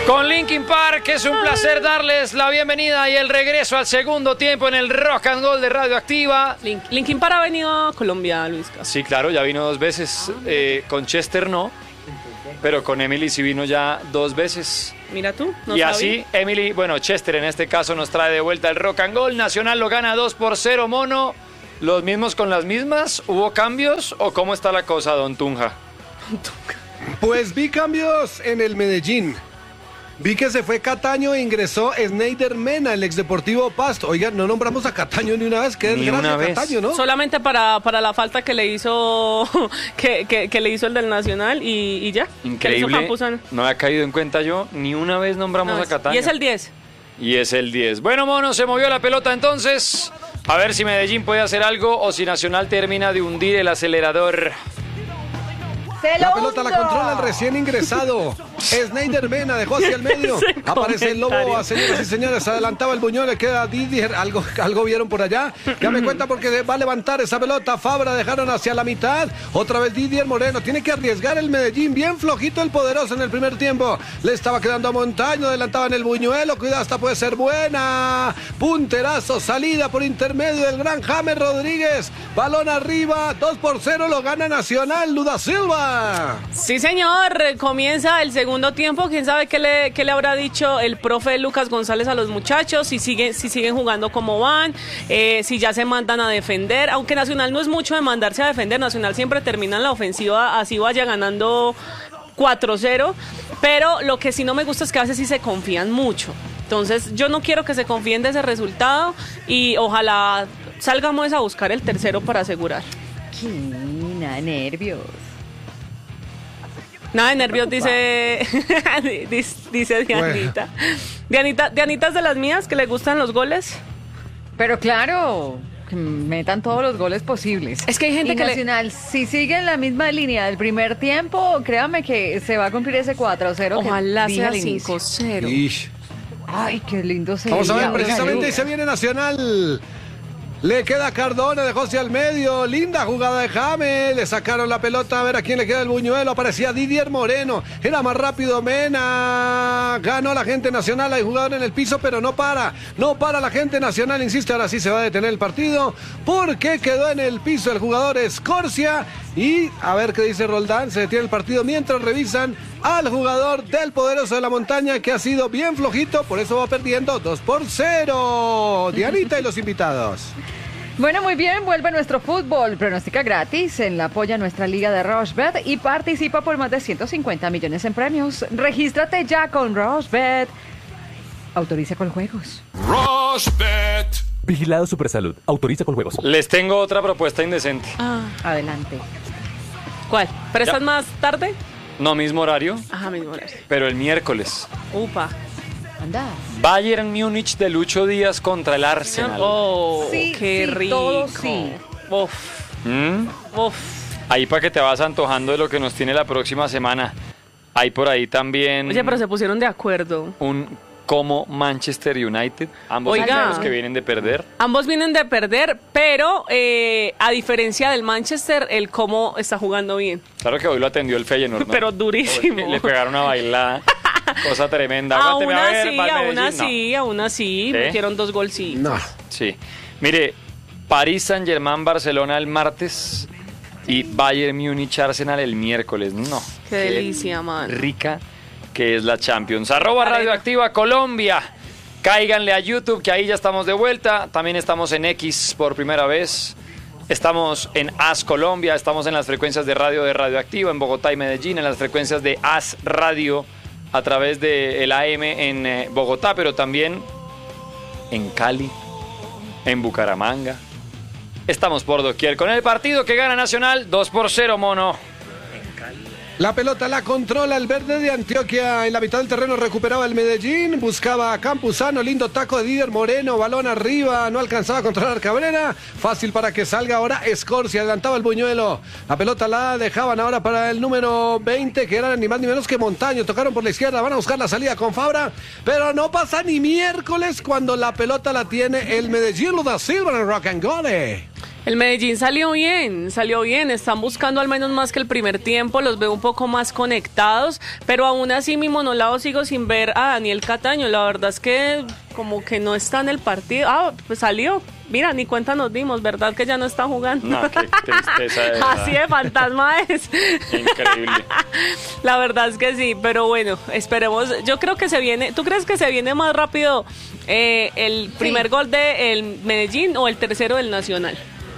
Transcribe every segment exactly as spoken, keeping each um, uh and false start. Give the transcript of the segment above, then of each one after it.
Con Linkin Park, es un placer darles la bienvenida y el regreso al segundo tiempo en el Rock and Roll de Radioactiva. Link, Linkin Park ha venido a Colombia, Luis. Sí, claro, ya vino dos veces. Eh, con Chester no, pero con Emily sí vino ya dos veces. Mira tú, no Y sabía. así, Emily, bueno, Chester en este caso nos trae de vuelta el Rock and Roll. Nacional lo gana dos por cero, mono. ¿Los mismos con las mismas? ¿Hubo cambios o cómo está la cosa, don Tunja? Pues vi cambios en el Medellín. Vi que se fue Cataño e ingresó Sneider Mena, el ex Deportivo Pasto. Oigan, no nombramos a Cataño ni una vez, que Ni desgracia una vez. Cataño, ¿no? Solamente para, para la falta que le hizo que, que, que le hizo el del Nacional y, y ya. Que le hizo Increíble, Campuzano. no había caído en cuenta yo, ni una vez nombramos No, a Cataño. y es el diez. Y es el diez. Bueno, mono, se movió la pelota entonces. A ver si Medellín puede hacer algo o si Nacional termina de hundir el acelerador. La pelota la controla el recién ingresado Sneider Mena, dejó hacia el medio. Ese Aparece el comentario. Lobo, señoras y señores. Adelantaba el Buñuel, le queda Didier. Algo, algo vieron por allá. Ya me cuenta porque va a levantar esa pelota. Fabra dejaron hacia la mitad. Otra vez Didier Moreno. Tiene que arriesgar el Medellín. Bien flojito el poderoso en el primer tiempo. Le estaba quedando a Montaño. Adelantaban el Buñuelo. Cuidado, esta puede ser buena. Punterazo, salida por intermedio del gran James Rodríguez. Balón arriba. dos por cero lo gana Nacional. Luda Silva. Sí, señor. Comienza el segundo tiempo. ¿Quién sabe qué le, qué le habrá dicho el profe Lucas González a los muchachos? Si siguen, si siguen jugando como van, eh, si ya se mandan a defender. Aunque Nacional no es mucho de mandarse a defender. Nacional siempre termina en la ofensiva, así vaya ganando cuatro cero. Pero lo que sí no me gusta es que a veces sí se confían mucho. Entonces yo no quiero que se confíen de ese resultado y ojalá salgamos a buscar el tercero para asegurar. Quina, nervios. Nada de nervios, dice, dice Dianita. Dianita. Dianita es de las mías que le gustan los goles. Pero claro, que metan todos los goles posibles. Es que hay gente y que le- Nacional, si sigue en la misma línea del primer tiempo, créame que se va a cumplir ese cuatro cero. Ojalá que dije sea al inicio. cinco cero. Ish. Ay, qué lindo se Vamos a ver, veía. precisamente y se viene Nacional. Le queda Cardona, dejó hacia el medio. Linda jugada de James. Le sacaron la pelota. A ver a quién le queda el Buñuelo. Aparecía Didier Moreno. Era más rápido Mena. Ganó la gente Nacional. Hay jugador en el piso, pero no para. No para la gente Nacional. Insiste, ahora sí se va a detener el partido. Porque quedó en el piso el jugador Escorcia. Y a ver qué dice Roldán. Se detiene el partido mientras revisan al jugador del Poderoso de la Montaña, que ha sido bien flojito. Por eso va perdiendo dos por cero. Dianita y los invitados. Bueno, muy bien, vuelve nuestro fútbol. Pronostica gratis en la apoya nuestra liga de Rochebet y participa por más de ciento cincuenta millones en premios. Regístrate ya con Rochebet. Autoriza con juegos. Rochebet. Vigilado Supersalud. Autoriza con juegos. Les tengo otra propuesta indecente. Ah, Adelante. ¿cuál? ¿Prestas Ya. más tarde? No mismo horario, Ajá, mismo horario. pero el miércoles. Upa. Anda. Bayern Múnich de Lucho Díaz contra el Arsenal. Oh, Sí, qué sí, rico. todo sí. Uf, ¿Mm? uf. Ahí para que te vas antojando de lo que nos tiene la próxima semana. Hay por ahí también Oye, pero se pusieron de acuerdo. un como Manchester United. Ambos Oiga. equipos que vienen de perder. Ambos vienen de perder, pero eh, a diferencia del Manchester, el Como está jugando bien. Claro que hoy lo atendió el Feyenoord, ¿no? Pero durísimo. Le, le pegaron una bailada. Cosa tremenda. Aún Aguánteme a ver, así, va el aún Medellín. así, aún así, ¿Sí? metieron dos golcitos. No. Sí. Mire, París Saint-Germain, Barcelona el martes y Bayern Múnich Arsenal el miércoles. No. Qué delicia, man. Rica que es la Champions. Arroba Radioactiva Colombia. Cáiganle a YouTube, que ahí ya estamos de vuelta. También estamos en X por primera vez. Estamos en As Colombia. Estamos en las frecuencias de radio de Radioactiva en Bogotá y Medellín. En las frecuencias de As Radio a través del A M en eh, Bogotá, pero también en Cali, en Bucaramanga. Estamos por doquier con el partido que gana Nacional dos por cero, mono. La pelota la controla el verde de Antioquia. En la mitad del terreno recuperaba el Medellín. Buscaba a Campuzano. Lindo taco de Didier Moreno. Balón arriba. No alcanzaba a controlar Cabrera. Fácil para que salga ahora Escorcia. Adelantaba el Buñuelo. La pelota la dejaban ahora para el número veinte, que era ni más ni menos que Montaño. Tocaron por la izquierda. Van a buscar la salida con Fabra. Pero no pasa ni miércoles cuando la pelota la tiene el Medellín. Luda Silva en el Rock and Gole. El Medellín salió bien, salió bien, están buscando al menos más que el primer tiempo, los veo un poco más conectados, pero aún así mi monolado sigo sin ver a Daniel Cataño, la verdad es que como que no está en el partido. Ah, pues salió, mira, ni cuenta nos dimos, ¿verdad que ya no está jugando? No, qué tristeza de verdad. Así de fantasma es. Increíble. La verdad es que sí, pero bueno, esperemos, yo creo que se viene, ¿tú crees que se viene más rápido eh, el primer Sí. gol del Medellín o el tercero del Nacional?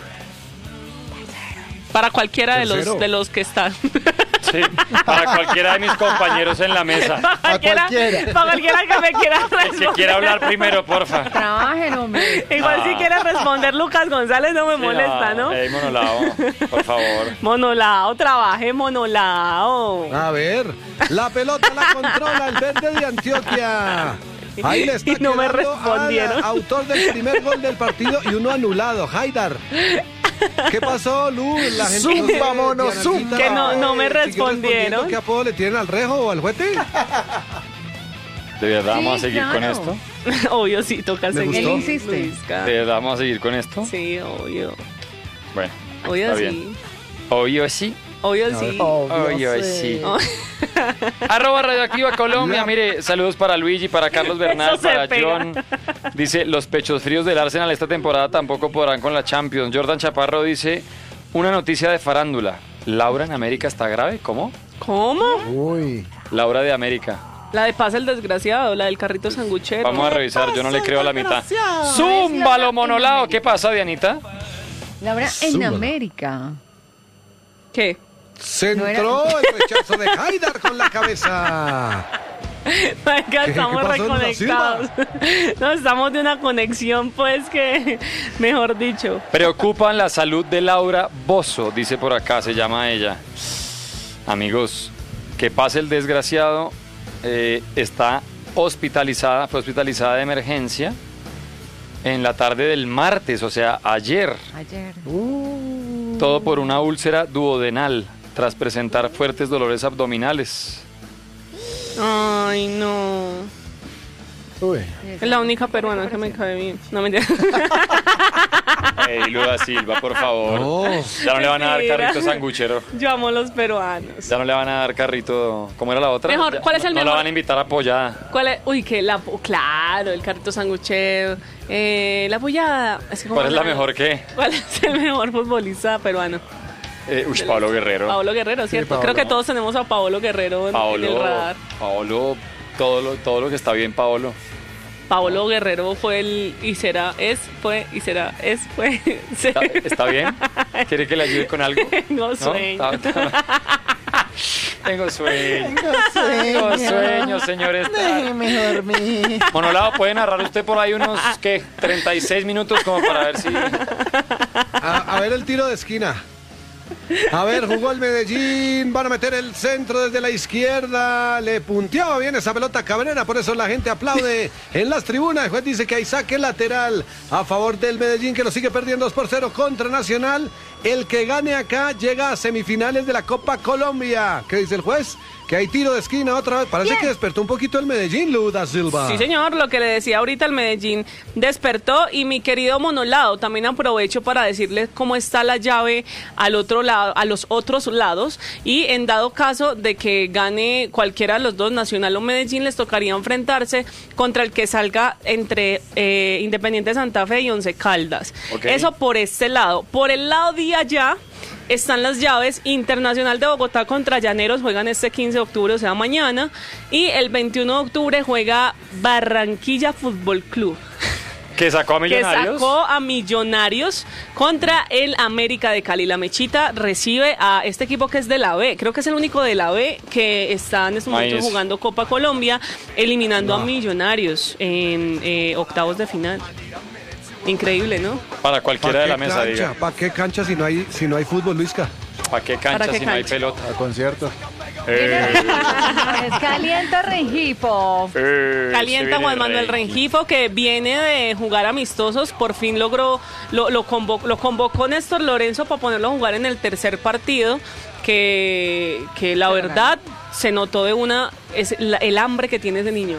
Para cualquiera de Tercero. los de los que están. Sí, para cualquiera de mis compañeros en la mesa. para, cualquiera, cualquiera. para cualquiera que me quiera El que responder. quiera hablar primero, porfa. Trabajen, hombre. Igual si Ah. quiere responder Lucas González no me Sí, molesta, ¿no? Ey, monolao, por favor. Monolao, trabaje monolao. A ver, la pelota la controla el verde de Antioquia. Ahí le está Y no me quedando respondieron. al autor del primer gol del partido y uno anulado, Haidar. ¿Qué pasó, Lu? La gente Zumba, mono, Dianarquita, zumba. Que no- no me eh, siguió respondieron. respondiendo. ¿Qué apodo le tienen al Rejo o al Juete? ¿De verdad vamos a Sí, seguir con claro. esto? Obvio, sí, toca Me seguir. gustó. Él insiste. Luisca. ¿De verdad vamos a seguir con esto? Sí, obvio. Bueno, Obvio está sí. bien. Obvio sí. Obvio sí. Obvio sí. Arroba Radioactiva Colombia. Mire, saludos para Luigi, para Carlos Bernal, Eso se para pega. John. Dice, los pechos fríos del Arsenal esta temporada tampoco podrán con la Champions. Jordan Chaparro dice, una noticia de farándula. Laura en América está grave. ¿Cómo? ¿Cómo? Uy. Laura de América. La de Paz el Desgraciado, la del carrito sanguchero. Vamos a revisar, yo no le creo a la mitad. ¡Zúmbalo, monolao! ¿Qué pasa, Dianita? Laura en Súbalo. América. ¿Qué? Centró el rechazo de Haidar con la cabeza. Venga, ¿Qué- estamos qué pasó en la reconectados. No, estamos de una conexión, pues, que, mejor dicho. Preocupan la salud de Laura Bozo, dice por acá, se llama ella. Amigos, que pase el desgraciado, eh, está hospitalizada, fue hospitalizada de emergencia en la tarde del martes, o sea, ayer. Ayer. Todo por una úlcera duodenal, tras presentar fuertes dolores abdominales. Ay, no. Uy. Es la única peruana que me cae bien. No me entiendes. Ey, Luda Silva, por favor. No. Ya no le van a dar Mentira. carrito sanguchero. Yo amo los peruanos. Ya no le van a dar carrito. ¿Cómo era la otra? Mejor, Ya- ¿cuál es el no, no mejor? la van a invitar apoyada. ¿Cuál es? Uy, que la. Claro, el carrito sanguchero. Eh, la apoyada. Es que ¿cómo ¿Cuál es la llama? mejor qué? ¿Cuál es el mejor futbolista peruano? Eh, uy, Pablo Guerrero. Paolo Guerrero, ¿cierto? Paolo. Creo que todos tenemos a Paolo Guerrero en, en el Paolo, radar. Paolo, todo lo, todo lo que está bien, Paolo. Paolo Guerrero fue el. Y será, es, fue, y será, es, fue. ¿Está, está bien? ¿Quiere que le ayude con algo? Tengo ¿No? sueño. Está- está- Tengo sueño. Tengo sueño, señores. Déjeme dormir. Monolado, ¿puede narrar usted por ahí unos, qué, treinta y seis minutos como para ver si... A, a ver el tiro de esquina. A ver, jugó el Medellín, van a meter el centro desde la izquierda, le punteaba bien esa pelota a Cabrera, por eso la gente aplaude en las tribunas. El juez dice que hay saque lateral a favor del Medellín, que lo sigue perdiendo dos por cero contra Nacional. El que gane acá llega a semifinales de la Copa Colombia. ¿Qué dice el juez? Que hay tiro de esquina otra vez. Parece que despertó un poquito el Medellín, Luda Silva. Sí, señor, lo que le decía ahorita el Medellín despertó y mi querido Monolado, también aprovecho para decirles cómo está la llave al otro lado, a los otros lados y en dado caso de que gane cualquiera de los dos, Nacional o Medellín, les tocaría enfrentarse contra el que salga entre eh, Independiente Santa Fe y Once Caldas. Ok. Eso por este lado. Por el lado de allá están las llaves. Internacional de Bogotá contra Llaneros juegan este quince de octubre, o sea, mañana. Y el veintiuno de octubre juega Barranquilla Fútbol Club, ¿Que sacó a que Millonarios? sacó a Millonarios contra el América de Cali. La Mechita recibe a este equipo que es de la B. Creo que es el único de la B que está en este momento Maíz. jugando Copa Colombia, eliminando a Millonarios en eh, octavos de final. Increíble, ¿no? Para cualquiera ¿Para de la qué mesa, cancha? diga. ¿Para qué cancha si no hay, si no hay fútbol, Luisca? ¿Para qué cancha ¿Para qué si no hay cancha? pelota? A concierto. Eh, Es caliente Rengifo. eh, se Calienta viene Juan el Manuel rey. Rengifo, que viene de jugar amistosos, por fin logró, lo, lo, convocó, lo convocó Néstor Lorenzo para ponerlo a jugar en el tercer partido, que, que la Pero verdad se notó de una, es la- el hambre que tiene ese niño.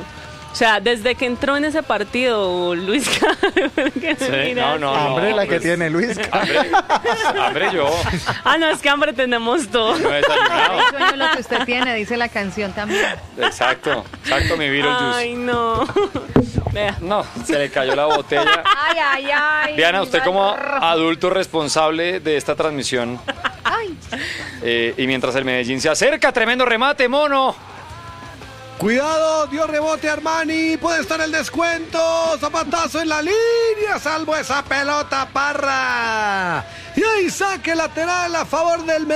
O sea, desde que entró en ese partido, Luis Carlos, que Sí, me mira no, no, así. Hambre la que pues, tiene Luis. Hambre, hambre yo. Ah, no, es que hambre tenemos todos. No he desayunado. El sueño lo que usted tiene, dice la canción también. Exacto, exacto, mi Beetlejuice. Ay, no. Vea. No, se le cayó la botella. Ay, ay, ay. Diana, usted como adulto responsable de esta transmisión, Ay. eh, y mientras el Medellín se acerca, tremendo remate, mono. Cuidado, dio rebote Armani, puede estar el descuento, zapatazo en la línea, salvo esa pelota Parra. Y ahí saque lateral a favor del Medellín.